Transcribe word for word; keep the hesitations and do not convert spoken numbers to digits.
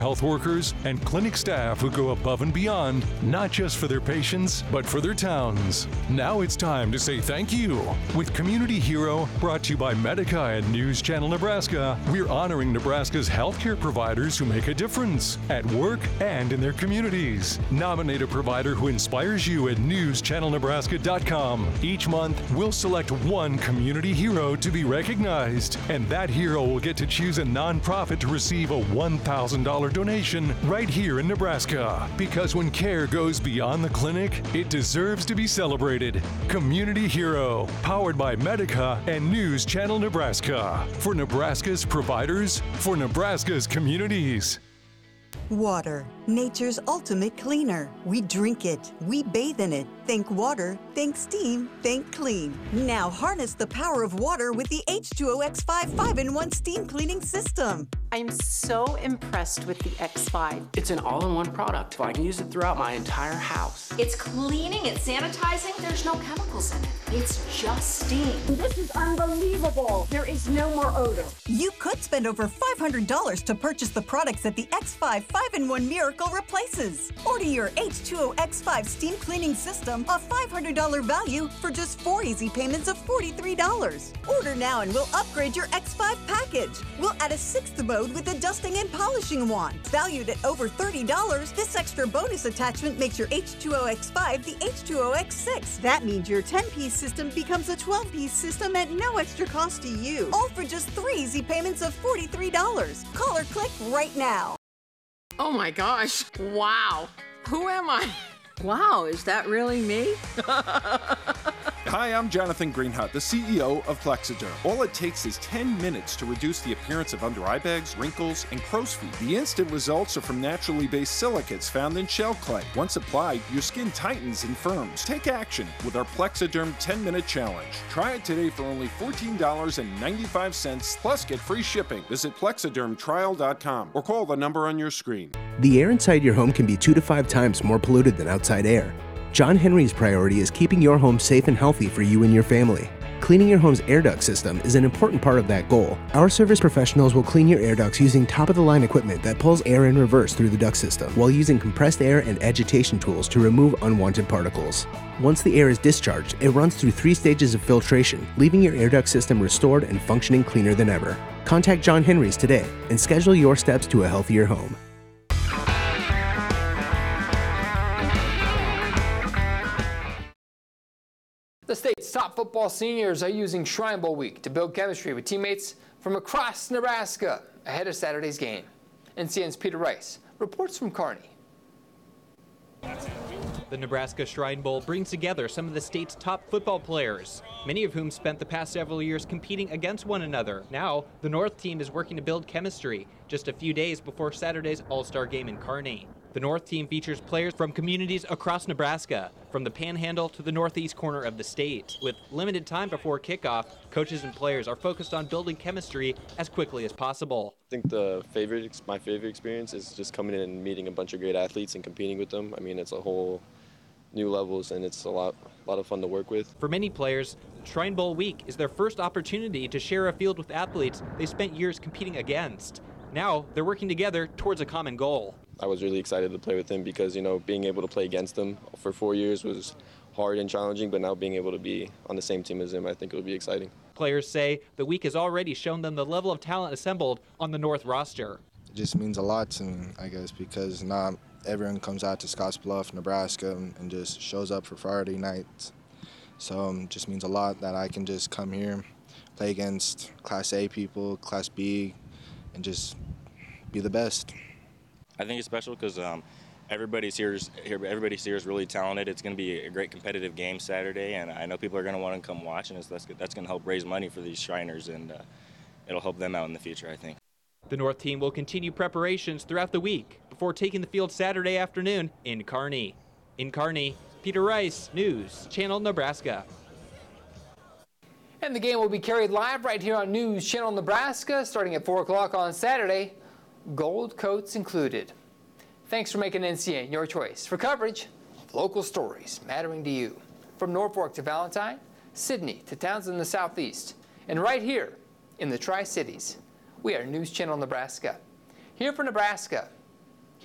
health workers and clinic staff who go above and beyond, not just for their patients, but for their towns. Now it's time to say thank you. With Community Hero, brought to you by Medica and News Channel Nebraska, we're honoring Nebraska's healthcare providers who make a difference at work and in their communities. Nominate a provider who inspires you at news channel nebraska dot com. Each month, we'll select one Community Hero to be recognized, and that hero will get to choose a nonprofit to receive a one thousand dollars donation right here in Nebraska. Because when care goes beyond the clinic, it deserves to be celebrated. Community Hero, powered by Medica and News Channel Nebraska. For Nebraska's providers, for Nebraska's communities. Water, nature's ultimate cleaner. We drink it, we bathe in it. Think water, think steam, think clean. Now harness the power of water with the H two O X five five in one steam cleaning system. I'm so impressed with the X five. It's an all-in-one product. I can use it throughout my entire house. It's cleaning, it's sanitizing, there's no chemicals in it. It's just steam. This is unbelievable. There is no more odor. You could spend over five hundred dollars to purchase the products that the X five five in one Miracle replaces. Order your H two O X five steam cleaning system, a five hundred dollars value, for just four easy payments of forty-three dollars. Order now and we'll upgrade your X five package. We'll add a sixth mode with a dusting and polishing wand. Valued at over thirty dollars, this extra bonus attachment makes your H two O X five the H two O X six. That means your ten-piece system becomes a twelve-piece system at no extra cost to you. All for just three easy payments of forty-three dollars. Call or click right now. Oh my gosh, wow. Who am I? Wow, is that really me? Hi, I'm Jonathan Greenhut, the C E O of Plexiderm. All it takes is ten minutes to reduce the appearance of under eye bags, wrinkles, and crow's feet. The instant results are from naturally based silicates found in shell clay. Once applied, your skin tightens and firms. Take action with our Plexiderm ten minute challenge. Try it today for only fourteen dollars and ninety-five cents, plus get free shipping. Visit plexiderm trial dot com or call the number on your screen. The air inside your home can be two to five times more polluted than outside air. John Henry's priority is keeping your home safe and healthy for you and your family. Cleaning your home's air duct system is an important part of that goal. Our service professionals will clean your air ducts using top-of-the-line equipment that pulls air in reverse through the duct system, while using compressed air and agitation tools to remove unwanted particles. Once the air is discharged, it runs through three stages of filtration, leaving your air duct system restored and functioning cleaner than ever. Contact John Henry's today and schedule your steps to a healthier home. The state's top football seniors are using Shrine Bowl week to build chemistry with teammates from across Nebraska ahead of Saturday's game. N C N's Peter Rice reports from Kearney. The Nebraska Shrine Bowl brings together some of the state's top football players, many of whom spent the past several years competing against one another. Now, the North team is working to build chemistry just a few days before Saturday's All-Star game in Kearney. The North team features players from communities across Nebraska, from the Panhandle to the northeast corner of the state. With limited time before kickoff, coaches and players are focused on building chemistry as quickly as possible. I think the favorite, my favorite experience is just coming in and meeting a bunch of great athletes and competing with them. I mean, it's a whole new levels, and it's a lot, a lot of fun to work with. For many players, Shrine Bowl week is their first opportunity to share a field with athletes they spent years competing against. Now, they're working together towards a common goal. I was really excited to play with him because, you know, being able to play against him for four years was hard and challenging, but now being able to be on the same team as him, I think it'll be exciting. Players say the week has already shown them the level of talent assembled on the North roster. It just means a lot to me, I guess, because not everyone comes out to Scottsbluff, Nebraska, and just shows up for Friday nights. So um, it just means a lot that I can just come here, play against Class A people, Class B, and just be the best. I think it's special because um, everybody's here, everybody's here is really talented. It's going to be a great competitive game Saturday, and I know people are going to want to come watch, and it's, that's, that's going to help raise money for these Shriners, and uh, it'll help them out in the future, I think. The North team will continue preparations throughout the week before taking the field Saturday afternoon in Kearney. In Kearney, Peter Rice, News Channel Nebraska. And the game will be carried live right here on News Channel Nebraska starting at four o'clock on Saturday. Gold coats included. Thanks for making N C N your choice for coverage of local stories mattering to you. From Norfolk to Valentine, Sydney to towns in the southeast, and right here in the Tri-Cities, we are News Channel Nebraska. Here for Nebraska,